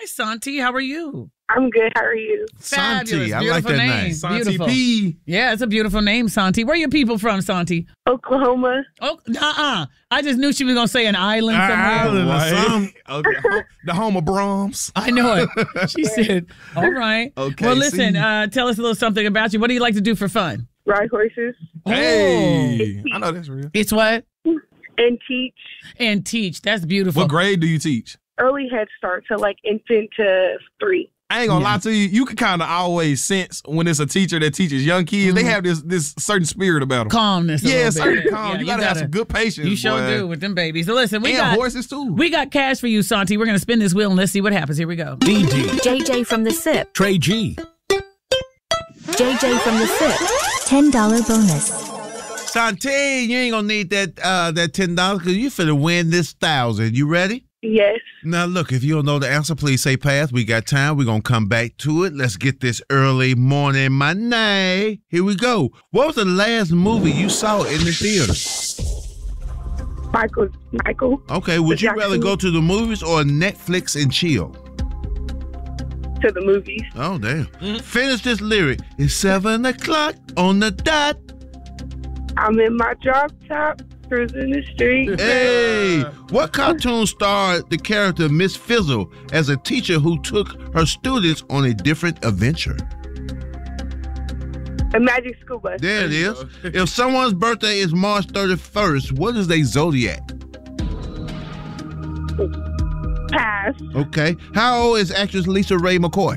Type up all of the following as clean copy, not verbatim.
Hi, Santi. How are you? I'm good. How are you? Fabulous. Santi. I like that name. Santi Beautiful. P. Yeah, it's a beautiful name, Santi. Where are your people from, Santi? Oklahoma. Oh, I just knew she was going to say an island somewhere. The home of Brahms. I know it. She said, all right. Okay. Well, listen, tell us a little something about you. What do you like to do for fun? Ride horses. Hey. I know that's real. It's what? And teach. And teach. That's beautiful. What grade do you teach? Early Head Start, so like infant to 3. I ain't gonna lie to you. You can kind of always sense when it's a teacher that teaches young kids. They have this certain spirit about them. Calmness. Yeah, certain calm. You gotta have some good patience. You sure do with them babies. So listen, we and got horses too. We got cash for you, Santi. We're gonna spin this wheel and let's see what happens. Here we go. DD. JJ from the SIP. Trey G. JJ from the SIP. $10 bonus. Santi, you ain't gonna need that $10 because you finna win this 1,000. You ready? Yes. Now look, if you don't know the answer, please say pass. We got time. We're gonna come back to it. Let's get this early morning money. Here we go. What was the last movie you saw in the theater? Michael. Okay, would you rather go to the movies or Netflix and chill? To the movies. Oh, damn. Finish this lyric. It's 7 o'clock on the dot. I'm in my drop top, cruising the street. Hey, what cartoon starred the character Miss Fizzle as a teacher who took her students on a different adventure? A Magic School Bus. There it is. If someone's birthday is March 31st, what is their zodiac? Pass. Okay. How old is actress Lisa Ray McCoy?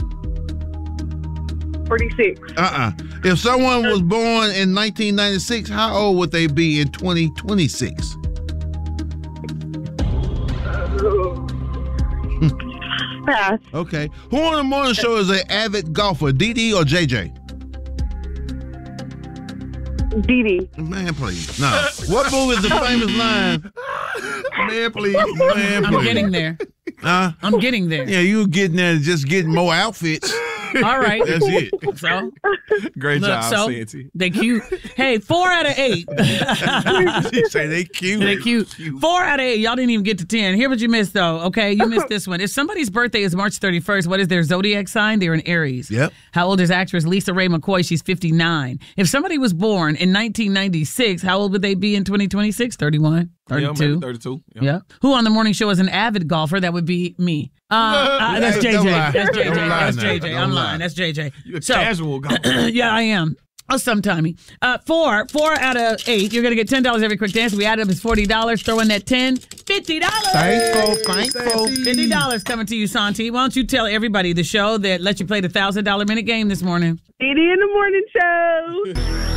46. If someone was born in 1996, how old would they be in 2026? Pass. Okay. Who on the morning show is an avid golfer, DD or JJ? DD. Man, please. No. What movie is the famous line? Man, please. Man, please. I'm getting there. I'm getting there. Yeah, you getting there just getting more outfits. All right. That's it. So, great job, so Santi. They cute. Hey, 4 out of 8. You say they cute. They cute. 4 out of 8. Y'all didn't even get to 10. Here what you missed, though. Okay, you missed this one. If somebody's birthday is March 31st, what is their zodiac sign? They're an Aries. Yep. How old is actress Lisa Ray McCoy? She's 59. If somebody was born in 1996, how old would they be in 2026? 31? 32? Yeah, maybe 32. Yeah. Who on the morning show is an avid golfer? That would be me. That's JJ. That's JJ. That's JJ. I'm lying. That's JJ. You're a casual golfer. Yeah, I am. Oh, sometimey. 4 out of 8. You're going to get $10 every quick dance. We add up is $40. Throw in that 10. $50. Thankful. $50 coming to you, Santi. Why don't you tell everybody the show that let you play the $1,000 minute game this morning? DD in the morning show.